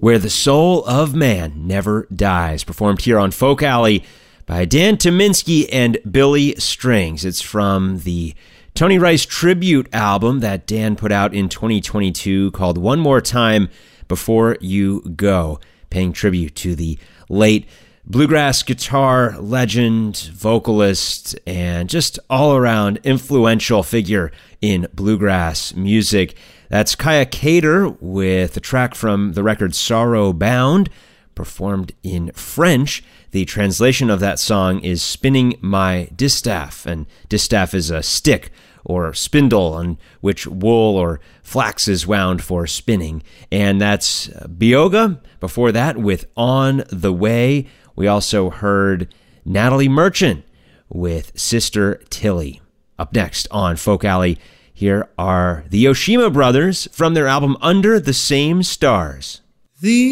Where the Soul of Man Never Dies, performed here on Folk Alley by Dan Tyminski and Billy Strings. It's from the Tony Rice tribute album that Dan put out in 2022 called One More Time Before You Go, paying tribute to the late bluegrass guitar legend, vocalist, and just all-around influential figure in bluegrass music. That's Kaya Cater with a track from the record Sorrow Bound, performed in French. The translation of that song is Spinning My Distaff, and distaff is a stick or spindle on which wool or flax is wound for spinning. And that's Bioga. Before that, with On the Way, we also heard Natalie Merchant with Sister Tilly. Up next on Folk Alley, here are the Yoshima Brothers from their album Under the Same Stars. The